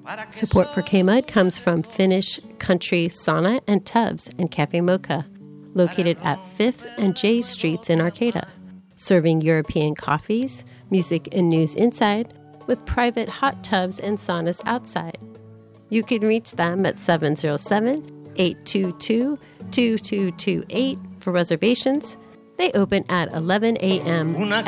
Support for K-Mud comes from Finnish Country Sauna and Tubs and Cafe Mocha, located at 5th and J Streets in Arcata, serving European coffees, music, and news inside, with private hot tubs and saunas outside. You can reach them at 707-822-2228 for reservations. They open at 11 a.m.